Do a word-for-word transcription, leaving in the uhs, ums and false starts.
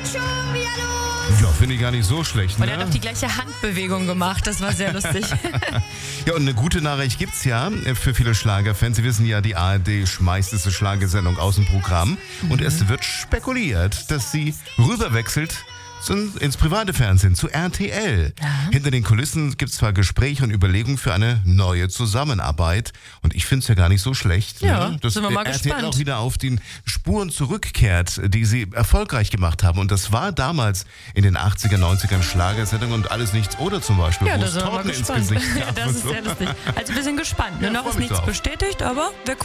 schon wieder los. Ja, finde ich gar nicht so schlecht, ne? Und er hat auch die gleiche Handbewegung gemacht, das war sehr lustig. Ja, und eine gute Nachricht gibt's ja für viele Schlagerfans. Sie wissen ja, die A R D schmeißt diese Schlagersendung aus dem Programm. Mhm. Und es wird spekuliert, dass sie rüberwechselt ins private Fernsehen, zu R T L. Ja. Hinter den Kulissen gibt es zwar Gespräche und Überlegungen für eine neue Zusammenarbeit. Und ich finde es ja gar nicht so schlecht, ja, ne? dass sind wir mal R T L gespannt. auch wieder auf die Spuren zurückkehrt, die sie erfolgreich gemacht haben. Und das war damals in den achtziger, neunziger Schlagersendungen und alles nichts oder zum Beispiel, ja, wo da es sind wir mal Torten ins gespannt. Gesicht gab. Das ist so. sehr lustig. Also wir sind gespannt. Ja, noch ist nichts bestätigt, aber wäre cool.